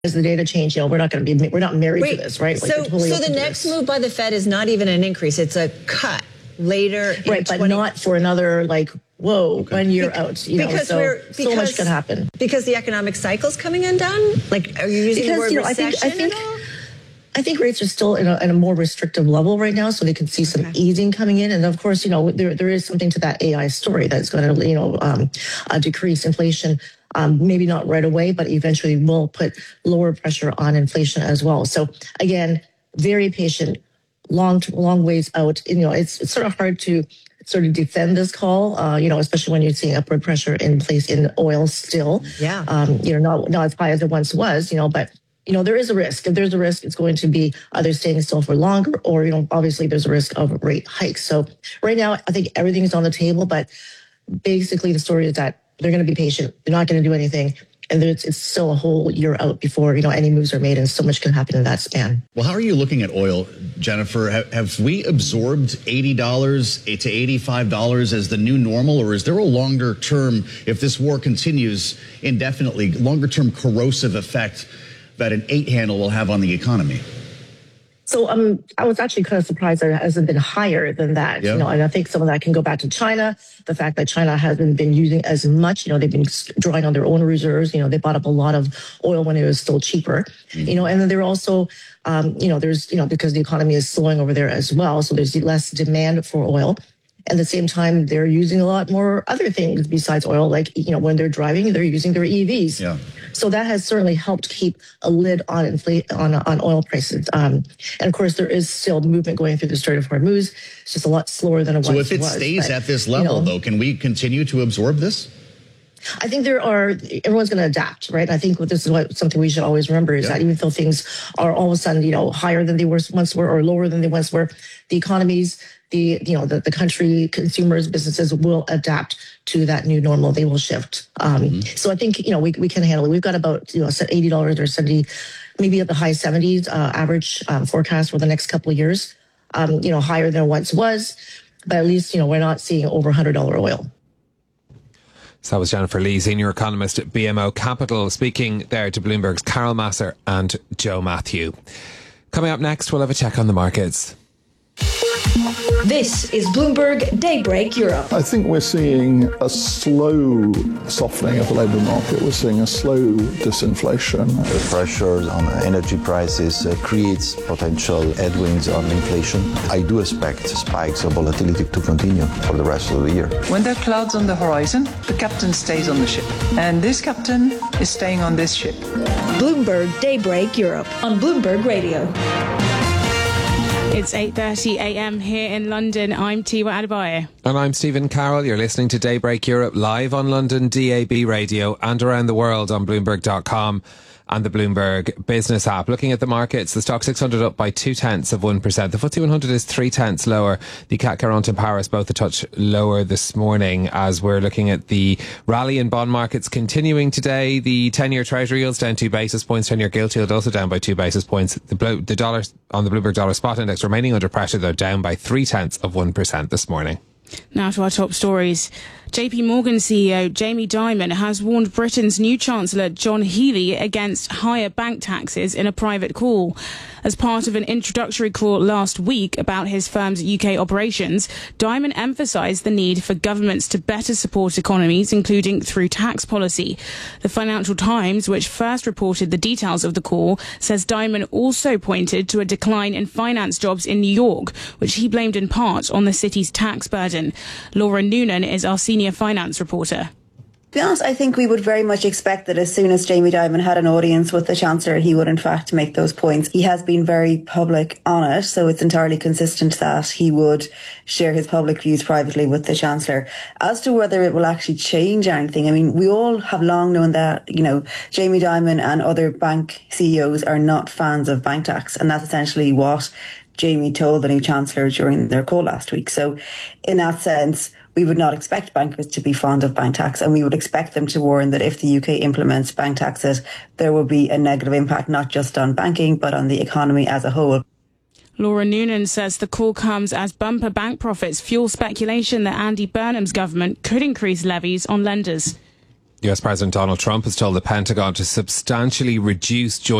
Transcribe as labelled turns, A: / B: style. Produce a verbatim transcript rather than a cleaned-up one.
A: as the data change, you know, we're not going to be, we're not married
B: Wait,
A: to this, right?
B: Like, so, totally so the next this. move by the Fed is not even an increase; it's a cut later, in
A: right? But
B: twenty
A: not for another like whoa okay. one year Be- out. You
B: because
A: know, so,
B: we're because,
A: so much could happen
B: because the economic cycle's coming in done. Like, are you using
A: because,
B: the word
A: you know,
B: recession
A: I think, I think,
B: at all?
A: I think rates are still in a, in a more restrictive level right now, so they can see some okay. easing coming in. And of course, you know, there there is something to that A I story that's going to, you know, um, uh, decrease inflation. Um, maybe not right away, but eventually will put lower pressure on inflation as well. So again, very patient, long, long ways out. You know, it's, it's sort of hard to sort of defend this call, uh, you know, especially when you're seeing upward pressure in place in oil still.
B: Yeah.
A: Um, you know, not, not as high as it once was, you know, but, you know, there is a risk. If there's a risk, it's going to be either staying still for longer or, you know, obviously there's a risk of rate hikes. So right now, I think everything's on the table, but basically the story is that they're going to be patient. They're not going to do anything. And it's, it's still a whole year out before, you know, any moves are made, and so much can happen in that span.
C: Well, how are you looking at oil, Jennifer? Have, have we absorbed eighty dollars to eighty-five dollars as the new normal, or is there a longer term, if this war continues indefinitely, longer term corrosive effect that an eight handle will have on the economy?
A: So um, I was actually kind of surprised that it hasn't been higher than that. Yeah. You know, and I think some of that can go back to China. The fact that China hasn't been using as much, you know, they've been drawing on their own reserves. You know, they bought up a lot of oil when it was still cheaper. Mm-hmm. You know, and then they're also, um, you know, there's, you know, because the economy is slowing over there as well. So there's less demand for oil. At the same time, they're using a lot more other things besides oil, like, you know, when they're driving, they're using their E Vs. Yeah. So that has certainly helped keep a lid on inflation on on oil prices. Um, and of course, there is still movement going through the Strait of Hormuz. It's just a lot slower than it
C: so
A: once was.
C: So if it
A: was,
C: stays
A: but,
C: at this level, you know, though, can we continue to absorb this?
A: I think there are, everyone's going to adapt, right? I think this is what something we should always remember is yeah. that even though things are all of a sudden, you know, higher than they were once were or lower than they once were, the economies, the, you know, the, the country, consumers, businesses will adapt to that new normal. They will shift. Um, mm-hmm. So I think, you know, we, we can handle it. We've got about, you know, eighty dollars or seventy, maybe at the high seventies uh, average um, forecast for the next couple of years, um, you know, higher than it once was. But at least, you know, we're not seeing over one hundred dollars oil.
D: So that was Jennifer Lee, senior economist at B M O Capital, speaking there to Bloomberg's Carol Masser and Joe Matthew. Coming up next, we'll have a check on the markets.
E: This is Bloomberg Daybreak Europe.
F: I think we're seeing a slow softening of the labour market. We're seeing a slow disinflation.
G: The pressures on energy prices uh, creates potential headwinds on inflation. I do expect spikes of volatility to continue for the rest of the year.
H: When there are clouds on the horizon, the captain stays on the ship. And this captain is staying on this ship.
E: Bloomberg Daybreak Europe on Bloomberg Radio.
I: It's eight thirty a.m. here in London. I'm Tiwa Adebayo.
D: And I'm Stephen Carroll. You're listening to Daybreak Europe live on London D A B radio and around the world on Bloomberg dot com and the Bloomberg Business app. Looking at the markets, the Stock six hundred up by two tenths of one percent. The F T S E one hundred is three tenths lower. The C A C Quarante and Paris both a touch lower this morning as we're looking at the rally in bond markets continuing today. The ten-year Treasury yield's down two basis points. ten-year gilt yield also down by two basis points. The, blo- the dollar on the Bloomberg Dollar Spot Index remaining under pressure, though, down by three tenths of one percent this morning.
I: Now to our top stories. J P Morgan C E O Jamie Dimon has warned Britain's new Chancellor John Healey against higher bank taxes in a private call. As part of an introductory call last week about his firm's U K operations, Dimon emphasised the need for governments to better support economies, including through tax policy. The Financial Times, which first reported the details of the call, says Dimon also pointed to a decline in finance jobs in New York, which he blamed in part on the city's tax burden. Laura Noonan is our senior finance reporter.
J: To be honest, I think we would very much expect that as soon as Jamie Dimon had an audience with the Chancellor, he would in fact make those points. He has been very public on it, so it's entirely consistent that he would share his public views privately with the Chancellor. As to whether it will actually change anything, I mean, we all have long known that, you know, Jamie Dimon and other bank C E Os are not fans of bank tax, and that's essentially what Jamie told the new Chancellor during their call last week. So in that sense, we would not expect bankers to be fond of bank tax, and we would expect them to warn that if the U K implements bank taxes, there will be a negative impact not just on banking, but on the economy as a whole.
I: Laura Noonan says the call comes as bumper bank profits fuel speculation that Andy Burnham's government could increase levies on lenders.
D: U S President Donald Trump has told the Pentagon to substantially reduce joint